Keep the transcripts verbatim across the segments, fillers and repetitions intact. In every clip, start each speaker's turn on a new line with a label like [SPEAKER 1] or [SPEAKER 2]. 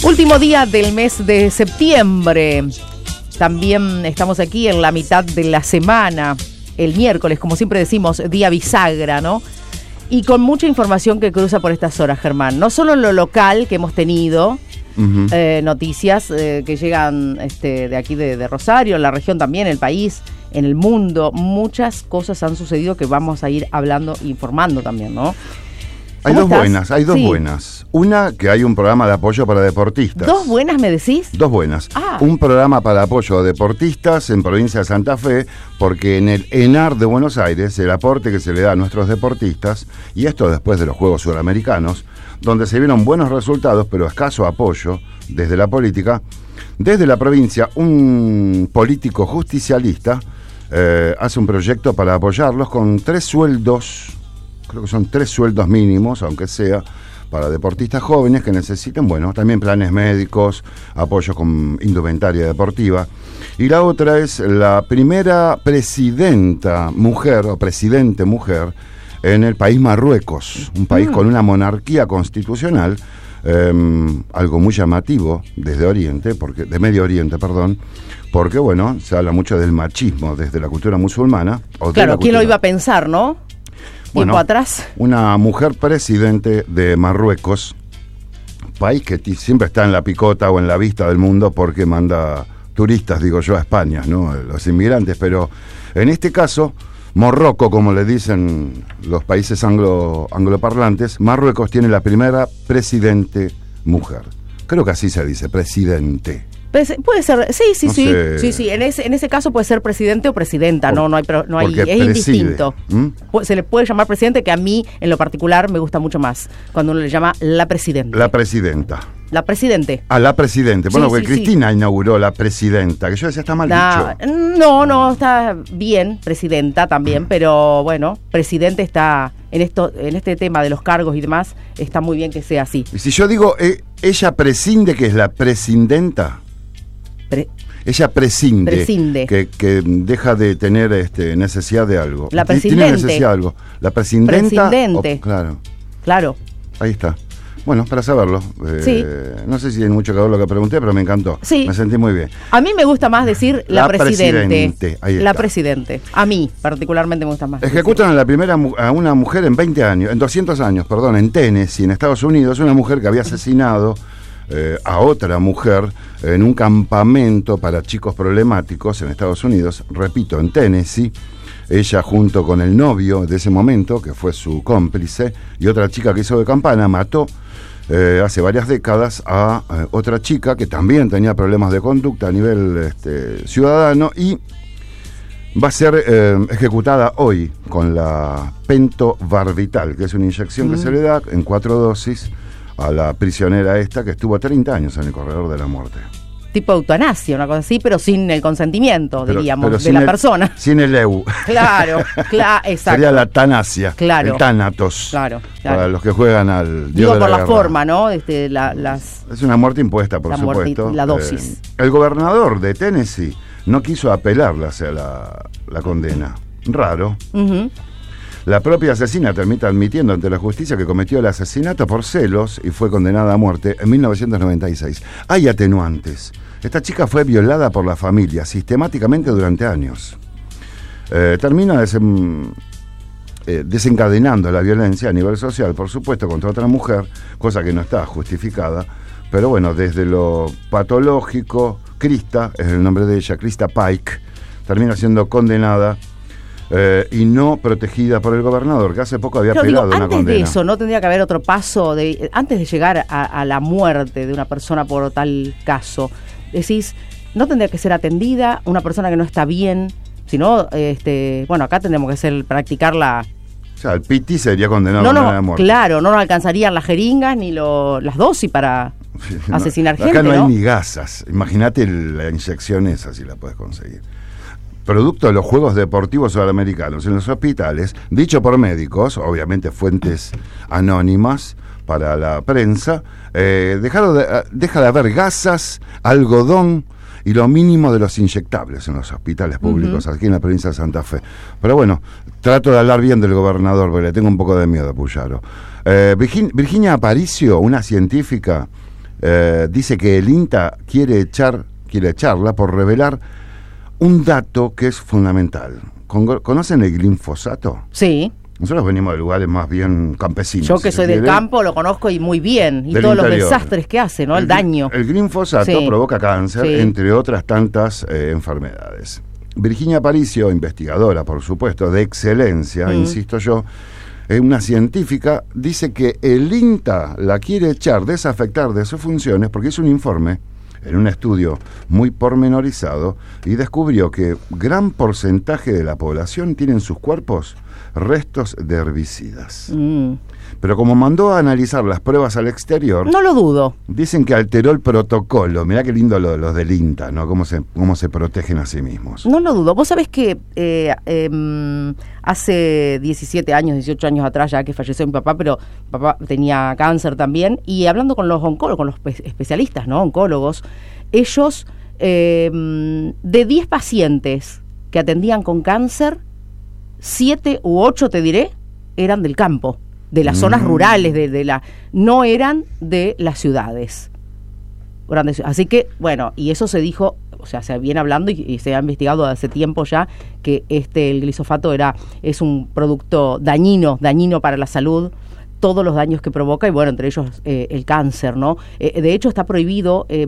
[SPEAKER 1] Último día del mes de septiembre. También estamos aquí en la mitad de la semana, el miércoles, como siempre decimos, día bisagra, ¿no? Y con mucha información que cruza por estas horas, Germán. No solo en lo local que hemos tenido, uh-huh. eh, noticias eh, que llegan este, de aquí de, de Rosario, en la región también, el país, en el mundo. Muchas cosas han sucedido que vamos a ir hablando e informando también, ¿no?
[SPEAKER 2] Hay dos
[SPEAKER 1] estás?
[SPEAKER 2] buenas, hay dos
[SPEAKER 1] sí.
[SPEAKER 2] buenas. Una, que hay un programa de apoyo para deportistas.
[SPEAKER 1] ¿Dos buenas me decís?
[SPEAKER 2] Dos buenas.
[SPEAKER 1] Ah.
[SPEAKER 2] Un programa para apoyo a deportistas en provincia de Santa Fe, porque en el ENAR de Buenos Aires, el aporte que se le da a nuestros deportistas, y esto después de los Juegos Suramericanos, donde se vieron buenos resultados, pero escaso apoyo desde la política, desde la provincia, un político justicialista eh, hace un proyecto para apoyarlos con tres sueldos, creo que son tres sueldos mínimos, aunque sea, para deportistas jóvenes que necesiten, bueno, también planes médicos, apoyo con indumentaria deportiva. Y la otra es la primera presidenta mujer, o presidente mujer, en el país Marruecos, un país mm. con una monarquía constitucional, eh, algo muy llamativo desde Oriente, porque de Medio Oriente, perdón, porque, bueno, se habla mucho del machismo desde la cultura musulmana. O
[SPEAKER 1] claro,
[SPEAKER 2] de
[SPEAKER 1] ¿quién
[SPEAKER 2] cultura...
[SPEAKER 1] lo iba a pensar, no?
[SPEAKER 2] Bueno,
[SPEAKER 1] tiempo atrás.
[SPEAKER 2] Una mujer presidente de Marruecos, país que t- siempre está en la picota o en la vista del mundo porque manda turistas, digo yo, a España, ¿no? Los inmigrantes, pero en este caso, Morroco, como le dicen los países anglo, angloparlantes, Marruecos tiene la primera presidente mujer. Creo que así se dice, presidente.
[SPEAKER 1] Puede ser, sí, sí,
[SPEAKER 2] no
[SPEAKER 1] sí,
[SPEAKER 2] sé.
[SPEAKER 1] sí, sí. En ese, en ese caso puede ser presidente o presidenta,
[SPEAKER 2] Por,
[SPEAKER 1] no, no hay, no hay, es
[SPEAKER 2] preside.
[SPEAKER 1] indistinto.
[SPEAKER 2] ¿Mm?
[SPEAKER 1] Se le puede llamar presidente, que a mí, en lo particular, me gusta mucho más cuando uno le llama la presidenta.
[SPEAKER 2] La presidenta.
[SPEAKER 1] La presidente.
[SPEAKER 2] Ah, la presidente. Bueno,
[SPEAKER 1] sí,
[SPEAKER 2] porque
[SPEAKER 1] sí,
[SPEAKER 2] Cristina
[SPEAKER 1] sí.
[SPEAKER 2] inauguró la presidenta, que yo decía, está mal
[SPEAKER 1] nah,
[SPEAKER 2] dicho.
[SPEAKER 1] No, no, está bien, presidenta también, mm. pero bueno, presidente está, en esto, en este tema de los cargos y demás, está muy bien que sea así.
[SPEAKER 2] Y si yo digo, eh, ella prescinde, que es la presidenta...
[SPEAKER 1] Pre-
[SPEAKER 2] Ella prescinde,
[SPEAKER 1] prescinde.
[SPEAKER 2] Que, que deja de tener este, necesidad de algo.
[SPEAKER 1] La
[SPEAKER 2] Tiene
[SPEAKER 1] presidente.
[SPEAKER 2] necesidad de algo. La presidenta.
[SPEAKER 1] Presidente.
[SPEAKER 2] O, claro.
[SPEAKER 1] Claro.
[SPEAKER 2] Ahí está. Bueno, para saberlo. Eh,
[SPEAKER 1] sí.
[SPEAKER 2] No sé si tiene mucho que ver lo que pregunté, pero me encantó.
[SPEAKER 1] Sí.
[SPEAKER 2] Me sentí muy bien.
[SPEAKER 1] A mí me gusta más decir la,
[SPEAKER 2] la
[SPEAKER 1] presidente.
[SPEAKER 2] presidente. Ahí está.
[SPEAKER 1] La presidente. A mí, particularmente, me gusta más.
[SPEAKER 2] Ejecutan a la primera a una mujer en veinte años, en doscientos años, perdón, en Tennessee, en Estados Unidos, una mujer que había asesinado Eh, a otra mujer en un campamento para chicos problemáticos en Estados Unidos, repito, en Tennessee. Ella, junto con el novio de ese momento, que fue su cómplice, y otra chica que hizo de campana, mató eh, hace varias décadas a eh, otra chica que también tenía problemas de conducta a nivel este, ciudadano, y va a ser eh, ejecutada hoy con la pentobarbital, que es una inyección mm. que se le da en cuatro dosis a la prisionera esta, que estuvo treinta años en el corredor de la muerte.
[SPEAKER 1] Tipo eutanasia, una cosa así, pero sin el consentimiento,
[SPEAKER 2] pero,
[SPEAKER 1] diríamos,
[SPEAKER 2] pero
[SPEAKER 1] de la
[SPEAKER 2] el,
[SPEAKER 1] persona.
[SPEAKER 2] Sin el E U.
[SPEAKER 1] Claro, claro, exacto.
[SPEAKER 2] Sería la tanasia,
[SPEAKER 1] claro,
[SPEAKER 2] el tánatos.
[SPEAKER 1] Claro, claro.
[SPEAKER 2] Para los que juegan al Dios
[SPEAKER 1] Digo
[SPEAKER 2] de
[SPEAKER 1] por
[SPEAKER 2] la,
[SPEAKER 1] la
[SPEAKER 2] guerra.
[SPEAKER 1] forma, ¿no? Este, la, las,
[SPEAKER 2] es una muerte impuesta, por
[SPEAKER 1] la
[SPEAKER 2] supuesto.
[SPEAKER 1] Muerte, la dosis.
[SPEAKER 2] Eh, el gobernador de Tennessee no quiso apelarle hacia la, la condena. Raro.
[SPEAKER 1] Uh-huh.
[SPEAKER 2] La propia asesina termina admitiendo ante la justicia que cometió el asesinato por celos y fue condenada a muerte en mil novecientos noventa y seis. Hay atenuantes. Esta chica fue violada por la familia sistemáticamente durante años. Eh, termina desen, eh, desencadenando la violencia a nivel social, por supuesto, contra otra mujer, cosa que no está justificada. Pero bueno, desde lo patológico, Krista, es el nombre de ella, Krista Pike, termina siendo condenada Eh, y no protegida por el gobernador, que hace poco había
[SPEAKER 1] Pero
[SPEAKER 2] apelado
[SPEAKER 1] digo,
[SPEAKER 2] una
[SPEAKER 1] antes
[SPEAKER 2] condena.
[SPEAKER 1] de eso, ¿no tendría que haber otro paso? de Antes de llegar a, a la muerte de una persona por tal caso, decís, ¿no tendría que ser atendida una persona que no está bien? Si no, este, bueno, acá tendremos que hacer, practicar la...
[SPEAKER 2] O sea, el Piti sería condenado
[SPEAKER 1] no,
[SPEAKER 2] a
[SPEAKER 1] no,
[SPEAKER 2] condena de muerte.
[SPEAKER 1] Claro, no nos alcanzarían las jeringas ni lo, las dosis para
[SPEAKER 2] no,
[SPEAKER 1] asesinar
[SPEAKER 2] acá
[SPEAKER 1] gente,
[SPEAKER 2] no,
[SPEAKER 1] ¿no?
[SPEAKER 2] hay ni gasas. Imagínate la inyección esa, si la puedes conseguir. Producto de los Juegos Deportivos Sudamericanos en los hospitales, dicho por médicos, obviamente fuentes anónimas para la prensa, eh, dejaron de, deja de haber gasas, algodón y lo mínimo de los inyectables en los hospitales públicos, uh-huh. aquí en la provincia de Santa Fe. Pero bueno, trato de hablar bien del gobernador, porque le tengo un poco de miedo a Puyaro. Eh, Virgin, Virginia Aparicio, una científica eh, dice que el INTA quiere echar, quiere echarla por revelar un dato que es fundamental. ¿Conocen el glifosato?
[SPEAKER 1] Sí.
[SPEAKER 2] Nosotros venimos de lugares más bien campesinos.
[SPEAKER 1] Yo que
[SPEAKER 2] si
[SPEAKER 1] soy del
[SPEAKER 2] quiere.
[SPEAKER 1] campo lo conozco y muy bien. Y
[SPEAKER 2] Del
[SPEAKER 1] todos
[SPEAKER 2] interior.
[SPEAKER 1] los desastres que hace, ¿no? El,
[SPEAKER 2] El,
[SPEAKER 1] daño.
[SPEAKER 2] El glifosato
[SPEAKER 1] Sí.
[SPEAKER 2] provoca cáncer,
[SPEAKER 1] Sí.
[SPEAKER 2] entre otras tantas eh, enfermedades. Virginia Aparicio, investigadora, por supuesto, de excelencia,
[SPEAKER 1] Mm.
[SPEAKER 2] insisto yo, eh, una científica, dice que el INTA la quiere echar, desafectar de sus funciones, porque hizo un informe en un estudio muy pormenorizado y descubrió que gran porcentaje de la población tiene en sus cuerpos restos de herbicidas.
[SPEAKER 1] Mm.
[SPEAKER 2] Pero como mandó a analizar las pruebas al exterior,
[SPEAKER 1] No lo dudo.
[SPEAKER 2] dicen que alteró el protocolo. Mirá qué lindo lo- los del INTA, ¿no? Cómo se, cómo se protegen a sí mismos.
[SPEAKER 1] No lo dudo. Vos sabés que eh, eh, hace diecisiete años, dieciocho años atrás ya que falleció mi papá, pero mi papá tenía cáncer también, y hablando con los oncólogos, con los pe- especialistas, ¿no? Oncólogos, ellos, eh, de diez pacientes que atendían con cáncer, siete u ocho, te diré, eran del campo, de las
[SPEAKER 2] Mm.
[SPEAKER 1] zonas rurales, de, de la, no eran de las ciudades. Grandes, así que, bueno, y eso se dijo, o sea, se viene hablando y, y se ha investigado hace tiempo ya que este el glifosato era es un producto dañino, dañino para la salud, todos los daños que provoca y bueno, entre ellos eh, el cáncer, ¿no? Eh, de hecho está prohibido eh,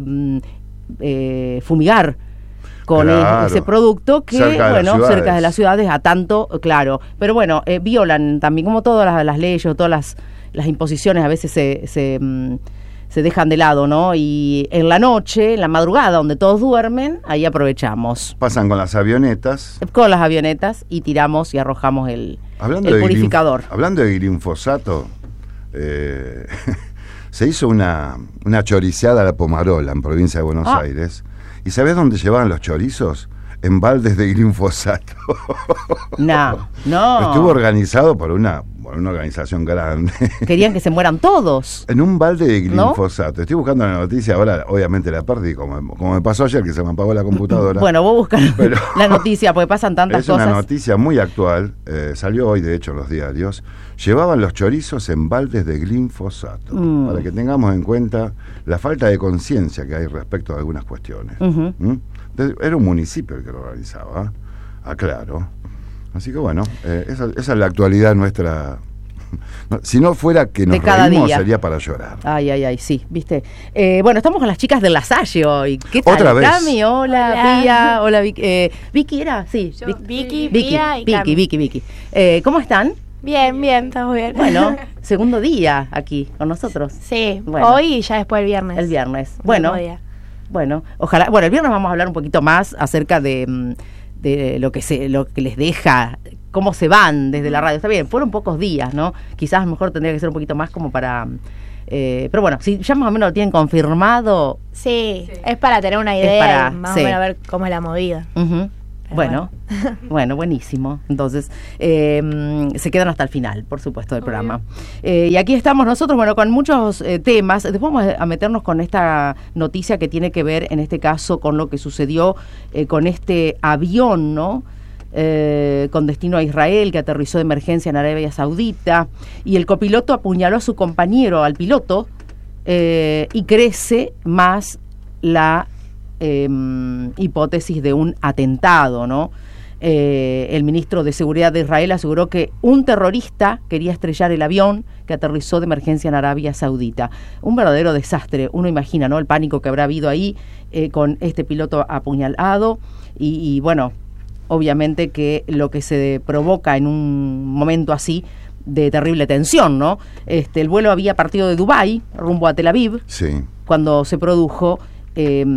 [SPEAKER 1] eh, fumigar con
[SPEAKER 2] Claro.
[SPEAKER 1] ese producto que,
[SPEAKER 2] Cerca de las
[SPEAKER 1] bueno,
[SPEAKER 2] ciudades.
[SPEAKER 1] cerca de las ciudades a tanto, claro, pero bueno, eh, violan también como todas las, las leyes o todas las, las imposiciones a veces se, se, mm, se dejan de lado, ¿no? Y en la noche, en la madrugada, donde todos duermen, ahí aprovechamos
[SPEAKER 2] Pasan con las avionetas.
[SPEAKER 1] con las avionetas y tiramos y arrojamos el,
[SPEAKER 2] Hablando
[SPEAKER 1] el
[SPEAKER 2] de
[SPEAKER 1] purificador.
[SPEAKER 2] glif- hablando de glifosato, eh, se hizo una, una choriceada a la Pomarola, en provincia de Buenos
[SPEAKER 1] Ah.
[SPEAKER 2] Aires. ¿Y sabés dónde llevaban los chorizos? En baldes de glifosato.
[SPEAKER 1] No, no.
[SPEAKER 2] Estuvo organizado por una, por una organización grande.
[SPEAKER 1] Querían que se mueran todos.
[SPEAKER 2] En un balde de
[SPEAKER 1] ¿No?
[SPEAKER 2] glifosato. Estoy buscando la noticia, ahora obviamente la perdí, como, como me pasó ayer que se me apagó la computadora.
[SPEAKER 1] Bueno, vos buscas
[SPEAKER 2] Pero-
[SPEAKER 1] la noticia, porque pasan tantas
[SPEAKER 2] Es una
[SPEAKER 1] cosas.
[SPEAKER 2] noticia muy actual, eh, salió hoy de hecho en los diarios. Llevaban los chorizos en baldes de glifosato,
[SPEAKER 1] Mm.
[SPEAKER 2] para que tengamos en cuenta la falta de conciencia que hay respecto a algunas cuestiones.
[SPEAKER 1] Ujú.
[SPEAKER 2] ¿Mm? De- Era un municipio el que lo organizaba, aclaro. Así que bueno, eh, esa, esa es la actualidad nuestra. No, si no fuera que nos
[SPEAKER 1] De cada
[SPEAKER 2] reímos,
[SPEAKER 1] día.
[SPEAKER 2] sería para llorar.
[SPEAKER 1] Ay, ay, ay, sí, viste. Eh, bueno, estamos con las chicas del Lasalle hoy. ¿Qué tal?
[SPEAKER 2] Otra vez.
[SPEAKER 1] Cami, hola,
[SPEAKER 3] Hola.
[SPEAKER 1] Pía, hola, Vicky. Eh, ¿Vicky era? Sí.
[SPEAKER 3] Yo,
[SPEAKER 1] Vic-
[SPEAKER 3] Vicky,
[SPEAKER 1] Vicky,
[SPEAKER 3] Pía y
[SPEAKER 1] Vicky,
[SPEAKER 3] Cami.
[SPEAKER 1] Vicky, Vicky. Eh, ¿Cómo están?
[SPEAKER 3] Bien, bien, estamos bien.
[SPEAKER 1] Bueno, segundo día aquí con nosotros.
[SPEAKER 3] sí,
[SPEAKER 1] Bueno.
[SPEAKER 3] hoy y ya después el viernes.
[SPEAKER 1] El viernes.
[SPEAKER 3] Mismo
[SPEAKER 1] Bueno,
[SPEAKER 3] día.
[SPEAKER 1] bueno, ojalá. Bueno, el viernes vamos a hablar un poquito más acerca de, mm, de lo que se, lo que les deja, cómo se van desde la radio. Está bien, fueron pocos días, ¿no? Quizás a lo mejor tendría que ser un poquito más como para. Eh, pero bueno, si ya más o menos lo tienen confirmado.
[SPEAKER 3] Sí, es para tener una idea
[SPEAKER 1] para-
[SPEAKER 3] y más
[SPEAKER 1] sí.
[SPEAKER 3] o menos ver cómo es la movida.
[SPEAKER 1] Ujú.
[SPEAKER 3] Pero
[SPEAKER 1] Bueno, bueno, buenísimo. Entonces, eh, mm, se quedan hasta el final, por supuesto, del
[SPEAKER 3] Obvio.
[SPEAKER 1] programa. Eh, y aquí estamos nosotros, bueno, con muchos eh, temas. Después vamos a meternos con esta noticia que tiene que ver, en este caso, con lo que sucedió eh, con este avión, ¿no? Eh, con destino a Israel, que aterrizó de emergencia en Arabia Saudita, y el copiloto apuñaló a su compañero, al piloto, eh, y crece más la eh, hipótesis de un atentado, ¿no? Eh, el ministro de Seguridad de Israel aseguró que un terrorista quería estrellar el avión que aterrizó de emergencia en Arabia Saudita. Un verdadero desastre, uno imagina, ¿no? El pánico que habrá habido ahí eh, con este piloto apuñalado y, y bueno, obviamente que lo que se provoca en un momento así de terrible tensión, ¿no? Este, el vuelo había partido de Dubái rumbo a Tel Aviv
[SPEAKER 2] Sí.
[SPEAKER 1] cuando se produjo eh,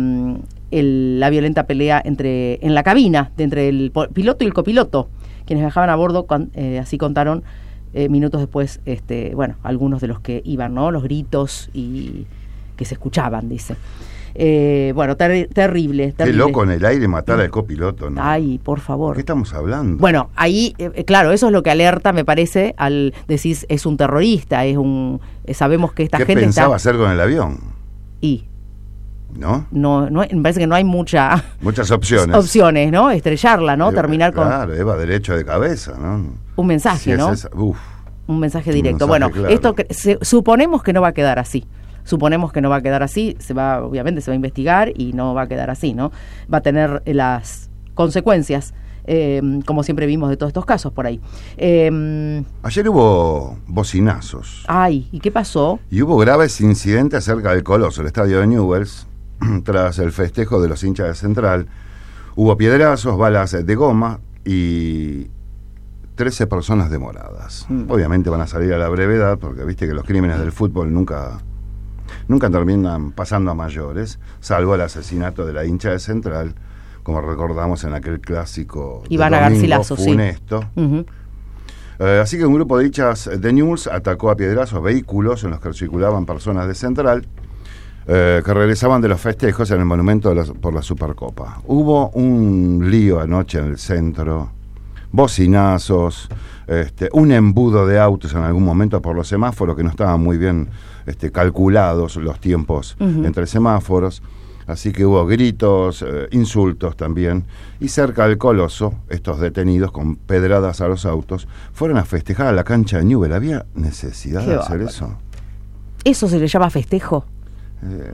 [SPEAKER 1] el- la violenta pelea entre en la cabina de entre el po- piloto y el copiloto, quienes viajaban a bordo, con- eh, así contaron eh, minutos después, este, bueno, algunos de los que iban, ¿no? Los gritos y que se escuchaban, dice. Eh, bueno, ter- terrible,
[SPEAKER 2] Qué
[SPEAKER 1] terrible.
[SPEAKER 2] loco en el aire matar al copiloto, ¿no?
[SPEAKER 1] Ay, por
[SPEAKER 2] ¿De
[SPEAKER 1] favor.
[SPEAKER 2] qué estamos hablando?
[SPEAKER 1] Bueno, ahí, eh, claro, eso es lo que alerta, me parece, al decir es un terrorista, es un, eh, sabemos que esta
[SPEAKER 2] ¿Qué
[SPEAKER 1] gente
[SPEAKER 2] pensaba
[SPEAKER 1] está
[SPEAKER 2] hacer con el avión?
[SPEAKER 1] y
[SPEAKER 2] ¿No?
[SPEAKER 1] no, no, me parece que no hay mucha
[SPEAKER 2] Muchas opciones.
[SPEAKER 1] opciones, ¿no? Estrellarla, ¿no?
[SPEAKER 2] Eh,
[SPEAKER 1] Terminar con
[SPEAKER 2] Claro, Eva derecho de cabeza, ¿no?
[SPEAKER 1] un mensaje,
[SPEAKER 2] Si es
[SPEAKER 1] ¿no?
[SPEAKER 2] esa- uf.
[SPEAKER 1] Un mensaje
[SPEAKER 2] Un
[SPEAKER 1] directo.
[SPEAKER 2] mensaje
[SPEAKER 1] Bueno,
[SPEAKER 2] claro.
[SPEAKER 1] esto que, se- suponemos que no va a quedar así. suponemos que no va a quedar así, se va, obviamente se va a investigar y no va a quedar así, ¿no? Va a tener las consecuencias, eh, como siempre vimos de todos estos casos por ahí. Eh,
[SPEAKER 2] Ayer hubo bocinazos.
[SPEAKER 1] ay, ¿y qué pasó?
[SPEAKER 2] Y hubo graves incidentes cerca del Coloso, el estadio de Newell's, tras el festejo de los hinchas de Central. Hubo piedrazos, balas de goma y trece personas demoradas. Mm. Obviamente van a salir a la brevedad, porque viste que los crímenes del fútbol nunca, nunca terminan pasando a mayores, salvo el asesinato de la hincha de Central, como recordamos en aquel clásico
[SPEAKER 1] Ivana Garcilaso,
[SPEAKER 2] funesto. Sí. Uh-huh. Eh, así que un grupo de hinchas de Newell's atacó a piedrazos vehículos en los que circulaban personas de Central, Eh, que regresaban de los festejos en el monumento de la, por la Supercopa. Hubo un lío anoche en el centro, bocinazos, este, un embudo de autos en algún momento por los semáforos que no estaban muy bien este, calculados los tiempos uh-huh. entre semáforos, así que hubo gritos, eh, insultos también, y cerca del Coloso, estos detenidos con pedradas a los autos, fueron a festejar a la cancha de Newell's. ¿Había necesidad
[SPEAKER 1] Qué
[SPEAKER 2] de hacer
[SPEAKER 1] bárbaro.
[SPEAKER 2] eso?
[SPEAKER 1] ¿Eso se le llama festejo?
[SPEAKER 2] Eh,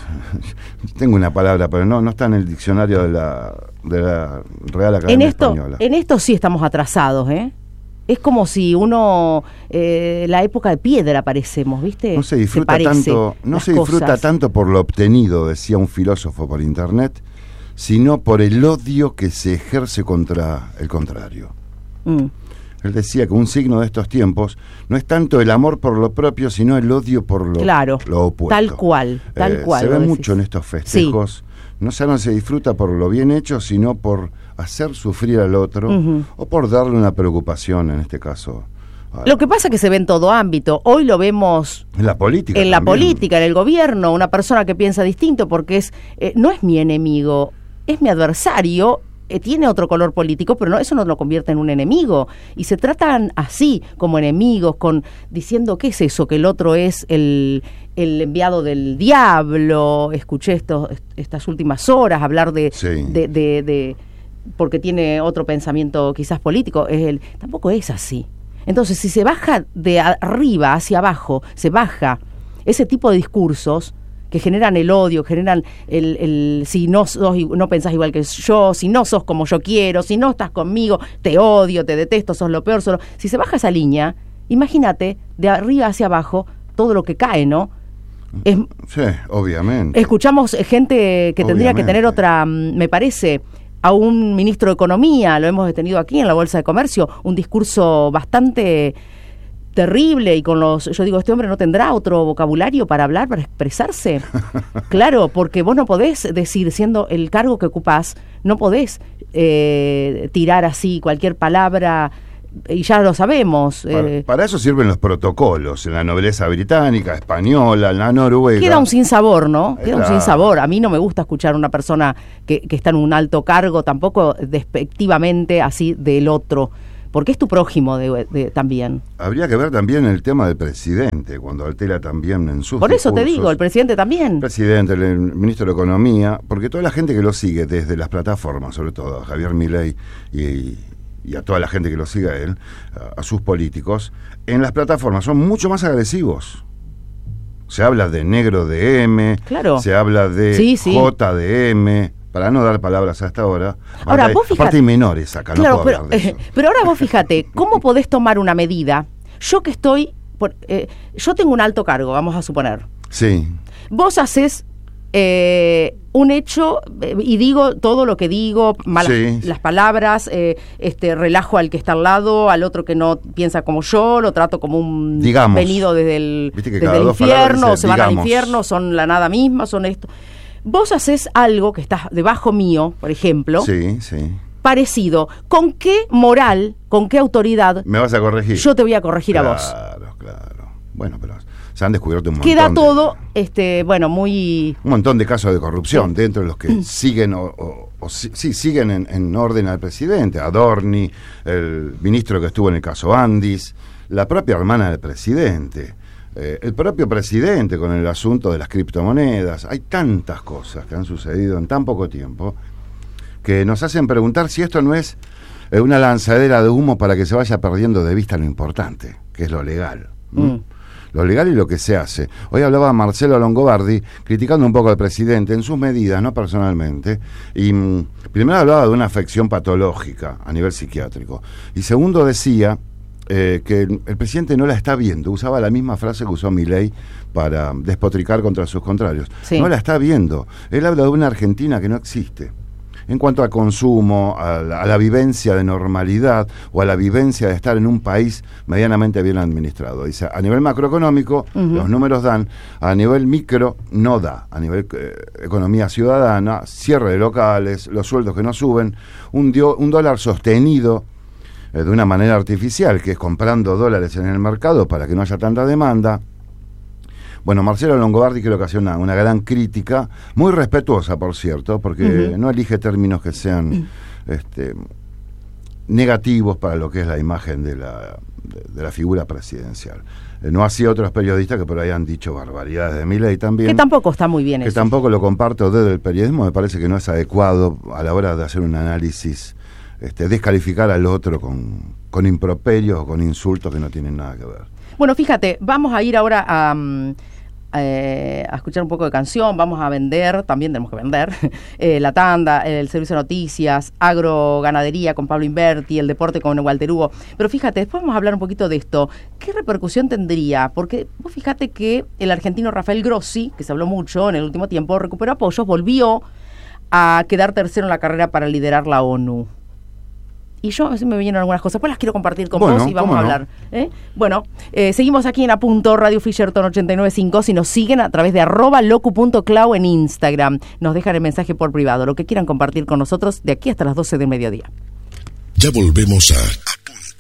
[SPEAKER 2] tengo una palabra, pero no no está en el diccionario de la, de la Real Academia
[SPEAKER 1] en esto,
[SPEAKER 2] Española.
[SPEAKER 1] En esto sí estamos atrasados, ¿eh? Es como si uno, eh, la época de piedra parecemos, ¿viste?
[SPEAKER 2] No se disfruta
[SPEAKER 1] se
[SPEAKER 2] tanto, no se disfruta
[SPEAKER 1] cosas.
[SPEAKER 2] tanto por lo obtenido, decía un filósofo por internet, sino por el odio que se ejerce contra el contrario. Mm. Él decía que un signo de estos tiempos no es tanto el amor por lo propio, sino el odio por lo,
[SPEAKER 1] claro,
[SPEAKER 2] lo opuesto.
[SPEAKER 1] Tal cual, tal
[SPEAKER 2] eh,
[SPEAKER 1] cual.
[SPEAKER 2] Se ve
[SPEAKER 1] decís.
[SPEAKER 2] mucho en estos festejos. Sí. No solo se disfruta por lo bien hecho, sino por hacer sufrir al otro uh-huh. o por darle una preocupación, en este caso.
[SPEAKER 1] Lo que pasa es que se ve en todo ámbito. Hoy lo vemos
[SPEAKER 2] en la política.
[SPEAKER 1] En
[SPEAKER 2] también.
[SPEAKER 1] la política, en el gobierno, una persona que piensa distinto porque es eh, no es mi enemigo, es mi adversario. Eh, tiene otro color político, pero no, eso no lo convierte en un enemigo. Y se tratan así, como enemigos, con diciendo, ¿qué es eso? Que el otro es el, el enviado del diablo. Escuché estos, estas últimas horas hablar de,
[SPEAKER 2] sí.
[SPEAKER 1] de, de, de... porque tiene otro pensamiento quizás político. Es el, tampoco es así. Entonces, si se baja de arriba hacia abajo, se baja ese tipo de discursos que generan el odio, generan el, el si no sos, no pensás igual que yo, si no sos como yo quiero, si no estás conmigo, te odio, te detesto, sos lo peor, solo. Si se baja esa línea, imagínate, de arriba hacia abajo, todo lo que cae, ¿no? Es,
[SPEAKER 2] sí, obviamente.
[SPEAKER 1] Escuchamos gente que tendría
[SPEAKER 2] obviamente.
[SPEAKER 1] que tener otra, me parece, a un ministro de Economía, lo hemos tenido aquí en la Bolsa de Comercio, un discurso bastante terrible y con los, yo digo, este hombre no tendrá otro vocabulario para hablar, para expresarse. Claro, porque vos no podés decir, siendo el cargo que ocupás, no podés eh, tirar así cualquier palabra, y ya lo sabemos.
[SPEAKER 2] Para,
[SPEAKER 1] eh,
[SPEAKER 2] para eso sirven los protocolos, en la nobleza británica, española, en la noruega.
[SPEAKER 1] Queda un sinsabor, ¿no? Queda
[SPEAKER 2] Claro.
[SPEAKER 1] un sinsabor. A mí no me gusta escuchar a una persona que, que está en un alto cargo, tampoco despectivamente así del otro. Porque es tu prójimo de, de, también.
[SPEAKER 2] Habría que ver también el tema del presidente, cuando altera también en sus
[SPEAKER 1] Por eso
[SPEAKER 2] discursos.
[SPEAKER 1] te digo, el presidente también.
[SPEAKER 2] El presidente, el, el ministro de Economía, porque toda la gente que lo sigue desde las plataformas, sobre todo a Javier Milei y, y a toda la gente que lo sigue a él, a, a sus políticos, en las plataformas son mucho más agresivos. Se habla de negro de M,
[SPEAKER 1] claro.
[SPEAKER 2] se habla de
[SPEAKER 1] sí, sí.
[SPEAKER 2] J de M, para no dar palabras hasta ahora.
[SPEAKER 1] Ahora,
[SPEAKER 2] aparte,
[SPEAKER 1] vos fijate,
[SPEAKER 2] aparte hay menores acá,
[SPEAKER 1] claro,
[SPEAKER 2] no puedo
[SPEAKER 1] pero,
[SPEAKER 2] hablar de eso.
[SPEAKER 1] Eh, pero ahora vos fíjate, ¿cómo podés tomar una medida? Yo que estoy, por, eh, yo tengo un alto cargo, vamos a suponer.
[SPEAKER 2] Sí.
[SPEAKER 1] Vos haces eh, un hecho eh, y digo todo lo que digo, malas
[SPEAKER 2] sí.
[SPEAKER 1] las palabras, eh, este relajo al que está al lado, al otro que no piensa como yo, lo trato como un
[SPEAKER 2] digamos,
[SPEAKER 1] venido desde el, desde
[SPEAKER 2] cada
[SPEAKER 1] el
[SPEAKER 2] dos
[SPEAKER 1] infierno,
[SPEAKER 2] dice,
[SPEAKER 1] o se van al
[SPEAKER 2] digamos.
[SPEAKER 1] infierno, son la nada misma, son esto. Vos haces algo que está debajo mío, por ejemplo,
[SPEAKER 2] sí, sí.
[SPEAKER 1] parecido. ¿Con qué moral, con qué autoridad
[SPEAKER 2] me vas a corregir?
[SPEAKER 1] Yo te voy a corregir
[SPEAKER 2] claro,
[SPEAKER 1] a vos.
[SPEAKER 2] Claro, claro. Bueno, pero se han descubierto un montón.
[SPEAKER 1] Queda todo,
[SPEAKER 2] de,
[SPEAKER 1] este, bueno, muy...
[SPEAKER 2] Un montón de casos de corrupción
[SPEAKER 1] sí.
[SPEAKER 2] dentro de los que siguen o, o, o sí, sí siguen en, en orden al presidente. Adorni, el ministro que estuvo en el caso Andis, la propia hermana del presidente. Eh, el propio presidente con el asunto de las criptomonedas. Hay tantas cosas que han sucedido en tan poco tiempo que nos hacen preguntar si esto no es eh, una lanzadera de humo para que se vaya perdiendo de vista lo importante, que es lo legal. ¿Mm? lo legal y lo que se hace. Hoy hablaba Marcelo Longobardi criticando un poco al presidente en sus medidas, no personalmente, y mm, primero hablaba de una afección patológica a nivel psiquiátrico, y segundo decía eh, que el, el presidente no la está viendo, usaba la misma frase que usó Milei para despotricar contra sus contrarios, sí. No la está viendo, él habla de una Argentina que no existe. En cuanto al consumo, a la, a la vivencia de normalidad o a la vivencia de estar en un país medianamente bien administrado. Dice, a nivel macroeconómico, uh-huh. los números dan, a nivel micro no da, a nivel eh, economía ciudadana, cierre de locales, los sueldos que no suben, un, dio, un dólar sostenido eh, de una manera artificial, que es comprando dólares en el mercado para que no haya tanta demanda. Bueno, Marcelo Longobardi creo que hace una, una gran crítica, muy respetuosa, por cierto, porque uh-huh. no elige términos que sean uh-huh. este, negativos para lo que es la imagen de la, de, de la figura presidencial. Eh, no así otros periodistas que por ahí han dicho barbaridades de Milei también.
[SPEAKER 1] Que tampoco está muy bien
[SPEAKER 2] Que
[SPEAKER 1] eso.
[SPEAKER 2] tampoco lo comparto desde el periodismo, me parece que no es adecuado a la hora de hacer un análisis, este, descalificar al otro con, con improperios o con insultos que no tienen nada que ver.
[SPEAKER 1] Bueno, fíjate, vamos a ir ahora a... Um... Eh, a escuchar un poco de canción, vamos a vender, también tenemos que vender, eh, la tanda, el servicio de noticias, agroganadería con Pablo Inverti, el deporte con Walter Hugo. Pero fíjate, después vamos a hablar un poquito de esto. ¿Qué repercusión tendría? Porque vos fíjate que el argentino Rafael Grossi, que se habló mucho en el último tiempo, recuperó apoyos, volvió a quedar tercero en la carrera para liderar la ONU. Y yo, así me vinieron algunas cosas, pues las quiero compartir con bueno, vos y vamos a hablar. No? ¿Eh? Bueno, eh, seguimos aquí en A Punto, Radio Fisherton ochenta y nueve punto cinco. Si nos siguen a través de arroba locu punto clau en Instagram, nos dejan el mensaje por privado, lo que quieran compartir con nosotros de aquí hasta las doce del mediodía.
[SPEAKER 4] Ya volvemos a